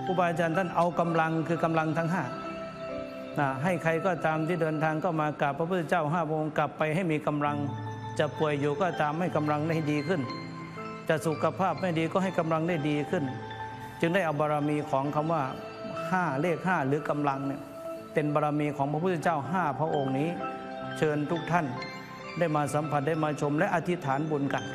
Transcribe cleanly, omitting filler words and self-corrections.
ครูบาอาจารย์ท่านเอากำลังคือกำลังทั้งห้าให้ใครก็ตามที่เดินทางก็มากราบพระพุทธเจ้า5 พระองค์กลับไปให้มีกำลังจะป่วยอยู่ก็ตามให้กำลังได้ดีขึ้นจะสุขภาพไม่ดีก็ให้กำลังได้ดีขึ้นจึงได้เอาบารมีของคำว่า5เลข5หรือกำลังเนี่ยเป็นบารมีของพระพุทธเจ้า5 พระองค์นี้เชิญทุกท่านได้มาสัมผัสได้มาชมและอธิษฐานบุญกัน